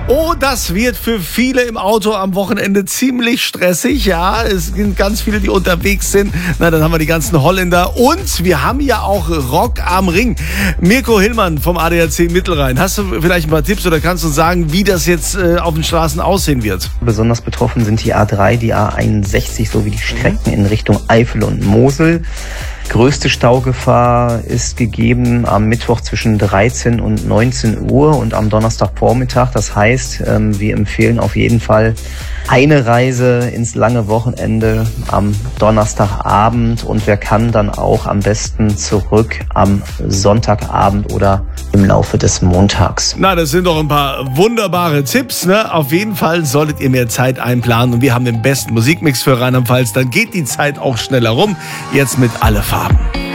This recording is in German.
Oh, das wird für viele im Auto am Wochenende ziemlich stressig. Ja, es sind ganz viele, die unterwegs sind. Na, dann haben wir die ganzen Holländer. Und wir haben ja auch Rock am Ring. Mirko Hillmann vom ADAC Mittelrhein. Hast du vielleicht ein paar Tipps oder kannst du sagen, wie das jetzt auf den Straßen aussehen wird? Besonders betroffen sind die A3, die A61 sowie die Strecken in Richtung Eifel und Mosel. Größte Staugefahr ist gegeben am Mittwoch zwischen 13 und 19 Uhr und am Donnerstagvormittag. Das heißt, wir empfehlen auf jeden Fall eine Reise ins lange Wochenende am Donnerstagabend und wer kann, dann auch am besten zurück am Sonntagabend oder im Laufe des Montags. Na, das sind doch ein paar wunderbare Tipps, ne? Auf jeden Fall solltet ihr mehr Zeit einplanen und wir haben den besten Musikmix für Rheinland-Pfalz. Dann geht die Zeit auch schneller rum. Jetzt mit Alle Farben.